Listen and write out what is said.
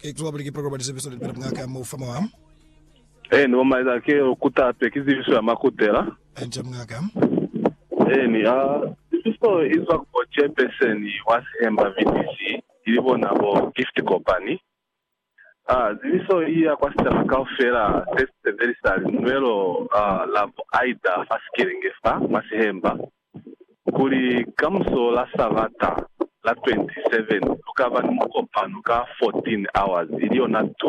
kuzobaleka iprogram episode phela ngakha mufama wami noma izakhe ukuthathe izifiso yamakutela njengaka ni ifiso izwa ku chairperson wasihemba VDC ilibona bo gift company zifiso iya kwa sitala kaufera test very sali nwelo labo aida faskiringefa masihemba kuri kamso la savata la 27 ukaba n'umukopano ka 14 hours iliyo na